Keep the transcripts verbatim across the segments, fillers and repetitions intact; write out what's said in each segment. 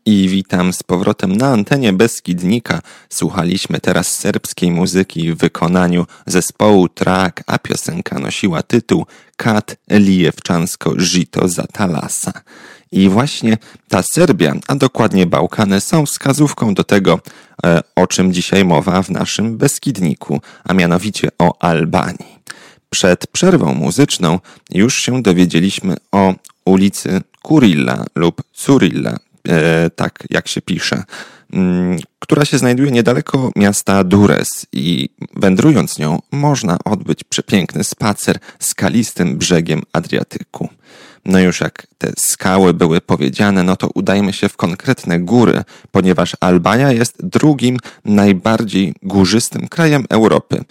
I witam z powrotem na antenie Beskidnika. Słuchaliśmy teraz serbskiej muzyki w wykonaniu zespołu Track, a piosenka nosiła tytuł Kat Lijewczansko Żyto za Talasa. I właśnie ta Serbia, a dokładnie Bałkany, są wskazówką do tego, o czym dzisiaj mowa w naszym Beskidniku, a mianowicie o Albanii. Przed przerwą muzyczną już się dowiedzieliśmy o ulicy Kurilla lub Curilla, e, tak jak się pisze, m, która się znajduje niedaleko miasta Durrës i wędrując nią można odbyć przepiękny spacer skalistym brzegiem Adriatyku. No już jak te skały były powiedziane, no to udajmy się w konkretne góry, ponieważ Albania jest drugim najbardziej górzystym krajem Europy.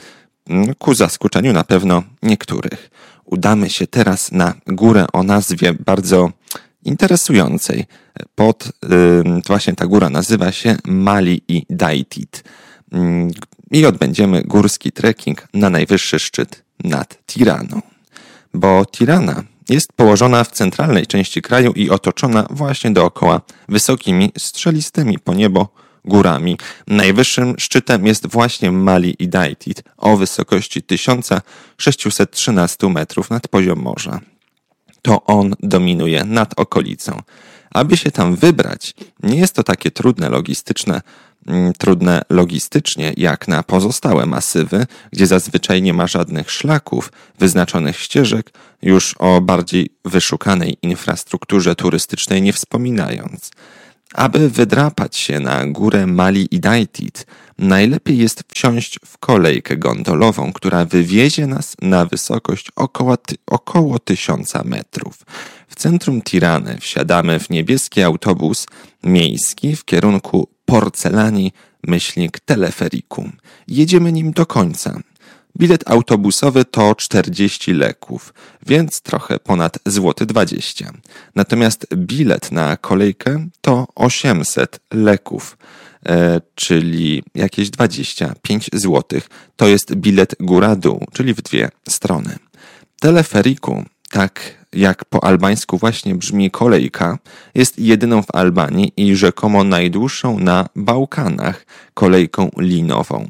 Ku zaskoczeniu na pewno niektórych. Udamy się teraz na górę o nazwie bardzo interesującej. Pod, yy, właśnie ta góra nazywa się Mali i Dajtit. Yy, I odbędziemy górski trekking na najwyższy szczyt nad Tiraną. Bo Tirana jest położona w centralnej części kraju i otoczona właśnie dookoła wysokimi, strzelistymi po niebo górami. Najwyższym szczytem jest właśnie Mali i Dajtit o wysokości tysiąc sześćset trzynaście metrów nad poziom morza. To on dominuje nad okolicą. Aby się tam wybrać, nie jest to takie trudne logistyczne, trudne logistycznie jak na pozostałe masywy, gdzie zazwyczaj nie ma żadnych szlaków, wyznaczonych ścieżek, już o bardziej wyszukanej infrastrukturze turystycznej nie wspominając. Aby wydrapać się na górę Mali i Dajtit, najlepiej jest wsiąść w kolejkę gondolową, która wywiezie nas na wysokość około, ty- około tysiąca metrów. W centrum Tirany wsiadamy w niebieski autobus miejski w kierunku Porcelani, myślnik Teleferikum. Jedziemy nim do końca. Bilet autobusowy to czterdzieści leków, więc trochę ponad złoty dwadzieścia. Natomiast bilet na kolejkę to osiemset leków, e, czyli jakieś dwadzieścia pięć złotych. To jest bilet góra-dół, czyli w dwie strony. Teleferiku, tak jak po albańsku właśnie brzmi kolejka, jest jedyną w Albanii i rzekomo najdłuższą na Bałkanach kolejką linową.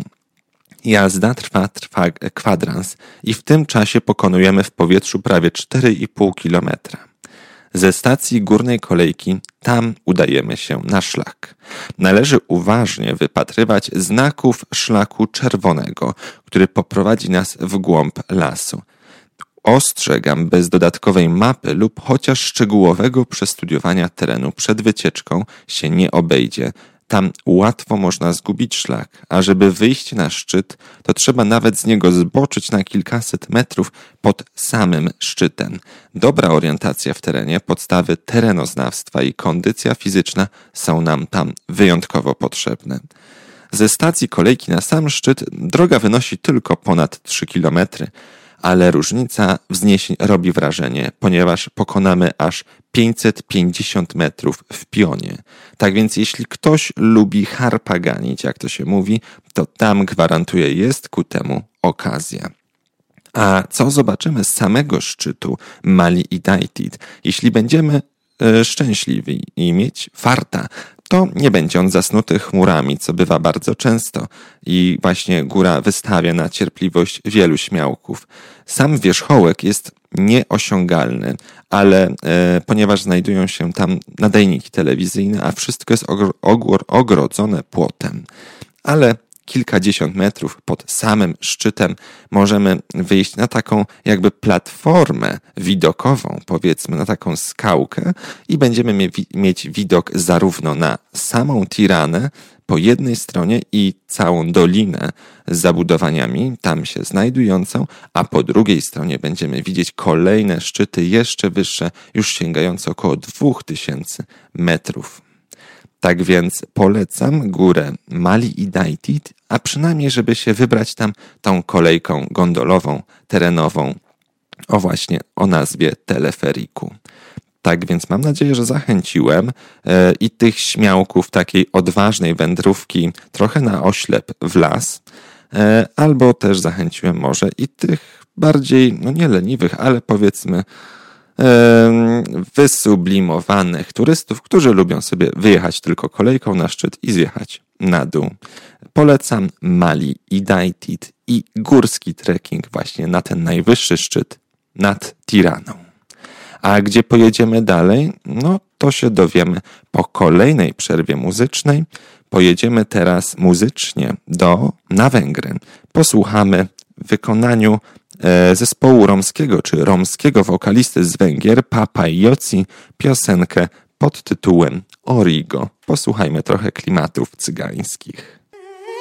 Jazda trwa, trwa kwadrans i w tym czasie pokonujemy w powietrzu prawie cztery i pół kilometra. Ze stacji górnej kolejki tam udajemy się na szlak. Należy uważnie wypatrywać znaków szlaku czerwonego, który poprowadzi nas w głąb lasu. Ostrzegam, bez dodatkowej mapy lub chociaż szczegółowego przestudiowania terenu przed wycieczką się nie obejdzie. Tam łatwo można zgubić szlak, a żeby wyjść na szczyt, to trzeba nawet z niego zboczyć na kilkaset metrów pod samym szczytem. Dobra orientacja w terenie, podstawy terenoznawstwa i kondycja fizyczna są nam tam wyjątkowo potrzebne. Ze stacji kolejki na sam szczyt droga wynosi tylko ponad trzy kilometry, ale różnica wzniesień robi wrażenie, ponieważ pokonamy aż pięćset pięćdziesiąt metrów w pionie. Tak więc jeśli ktoś lubi harpaganić, jak to się mówi, to tam gwarantuję jest ku temu okazja. A co zobaczymy z samego szczytu Mali i Dajtit? Jeśli będziemy e, szczęśliwi i mieć farta, to nie będzie on zasnuty chmurami, co bywa bardzo często i właśnie góra wystawia na cierpliwość wielu śmiałków. Sam wierzchołek jest nieosiągalny, ale e, ponieważ znajdują się tam nadajniki telewizyjne, a wszystko jest ogr- ogr- ogrodzone płotem. Ale kilkadziesiąt metrów pod samym szczytem możemy wyjść na taką jakby platformę widokową, powiedzmy na taką skałkę i będziemy mie- mieć widok zarówno na samą Tiranę po jednej stronie i całą dolinę z zabudowaniami tam się znajdującą, a po drugiej stronie będziemy widzieć kolejne szczyty jeszcze wyższe, już sięgające około dwóch tysięcy metrów. Tak więc polecam górę Mali i Dajtit, a przynajmniej żeby się wybrać tam tą kolejką gondolową, terenową, o właśnie o nazwie Teleferiku. Tak więc mam nadzieję, że zachęciłem e, i tych śmiałków takiej odważnej wędrówki trochę na oślep w las, e, albo też zachęciłem może i tych bardziej, no nie leniwych, ale powiedzmy wysublimowanych turystów, którzy lubią sobie wyjechać tylko kolejką na szczyt i zjechać na dół. Polecam Mali i Dajtit i górski trekking właśnie na ten najwyższy szczyt nad Tiraną. A gdzie pojedziemy dalej? No to się dowiemy po kolejnej przerwie muzycznej. Pojedziemy teraz muzycznie do, na Węgry. Posłuchamy w wykonaniu e, zespołu romskiego czy romskiego wokalisty z Węgier Papaioci piosenkę pod tytułem Origo. Posłuchajmy trochę klimatów cygańskich.